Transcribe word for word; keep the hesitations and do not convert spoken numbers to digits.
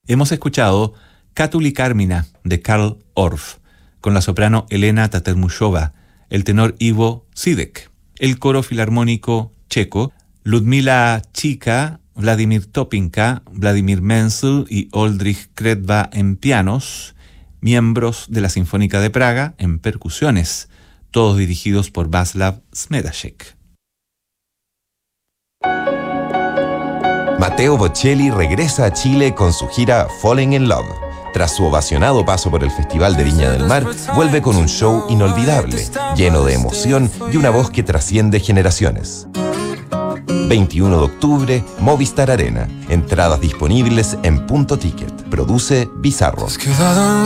Hemos escuchado Katuli Carmina de Karl Orff, con la soprano Elena Tatermushova, el tenor Ivo Sidek, el coro filarmónico checo, Ludmila Chika, Vladimir Topinka, Vladimir Menzel y Oldrich Kretva en pianos, miembros de la Sinfónica de Praga en percusiones, todos dirigidos por Václav Smedacek. Matteo Bocelli regresa a Chile con su gira Falling in Love. Tras su ovacionado paso por el Festival de Viña del Mar, vuelve con un show inolvidable, lleno de emoción y una voz que trasciende generaciones. veintiuno de octubre, Movistar Arena. Entradas disponibles en Punto Ticket. Produce Bizarro.